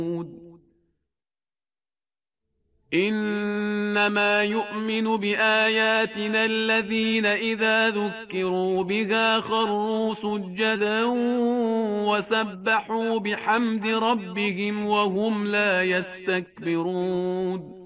إنما يؤمن بآياتنا الذين إذا ذكروا بها خروا سجدا وسبحوا بحمد ربهم وهم لا يستكبرون